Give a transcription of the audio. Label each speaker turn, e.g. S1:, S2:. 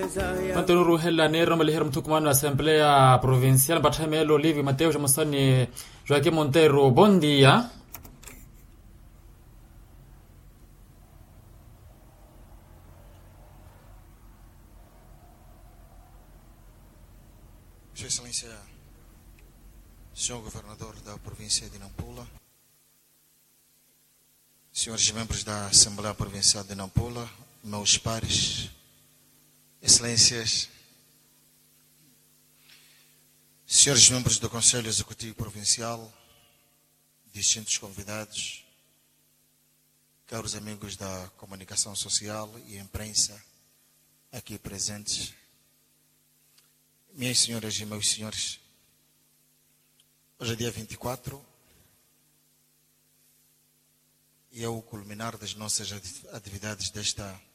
S1: Pantanuru hela ne rama liher mtukumano Assembleia Provincial Batamelo Livio Mateus Jamossani Joaquim Monteiro. Bom dia.
S2: Sua Excelência, Senhor Governador da Província de Nampula, senhores membros da Assembleia Provincial de Nampula, meus pares, Excelências, senhores membros do Conselho Executivo Provincial, distintos convidados, caros amigos da comunicação social e imprensa aqui presentes, minhas senhoras e meus senhores, hoje é dia 24 e é o culminar das nossas atividades desta